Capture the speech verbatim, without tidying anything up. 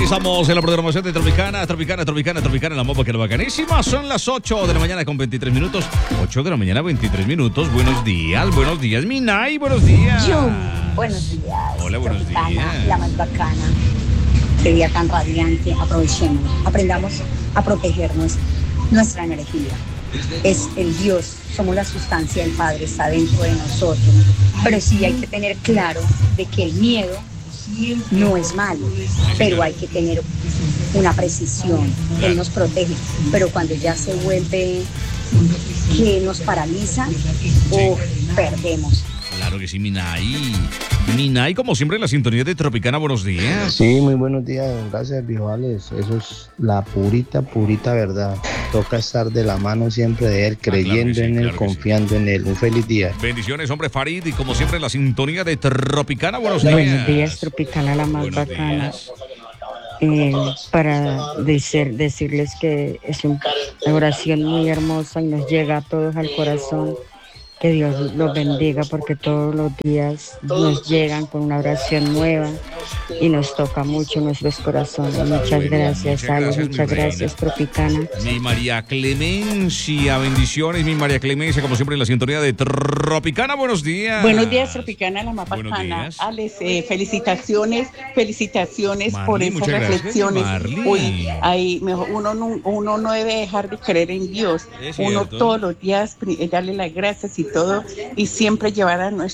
Estamos en la programación de Tropicana, Tropicana, Tropicana, Tropicana, la mopa que es bacanísima. Son las ocho de la mañana con veintitrés minutos. ocho de la mañana, veintitrés minutos. Buenos días, buenos días, Minay, buenos días. Jun, buenos días. Hola, buenos Tropicana, días. la más bacana. Qué día tan radiante. Aprovechemos, aprendamos a protegernos nuestra energía. Es el Dios, somos la sustancia del Padre, está dentro de nosotros. Pero sí hay que tener claro de que el miedo no es malo, pero hay que tener una precisión. Él nos protege, pero cuando ya se vuelve que nos paraliza, oh, perdemos. Claro que sí, Minay. Minay, como siempre, en la sintonía de Tropicana, buenos días. Sí, muy buenos días, gracias, visuales. Eso es la purita, purita verdad. Toca estar de la mano siempre de él, creyendo claro sí, en él, claro confiando sí. en él. Un feliz día. Bendiciones, hombre Farid, y como siempre, en la sintonía de Tropicana, buenos días. Buenos días, Tropicana, la más Buenos bacana. días. Eh, para decir, decirles que es un- una oración muy hermosa y nos llega a todos al corazón. Que Dios los bendiga porque todos los días nos llegan con una oración nueva y nos toca mucho nuestros corazones. Muchas Bueno, gracias, muchas Ale, gracias, mi muchas reina. gracias, Tropicana. Mi María Clemencia, bendiciones, mi María Clemencia, como siempre, en la sintonía de Tropicana, buenos días. Buenos días, Tropicana, la más Buenos bacana. días. Alex, eh, felicitaciones, felicitaciones Marley, por esas muchas gracias, reflexiones. Marley. Uy, ahí mejor, uno, no, uno no debe dejar de creer en Dios. Es Uno cierto. todos los días pri- darle las gracias y todo, y siempre llevar a nuestro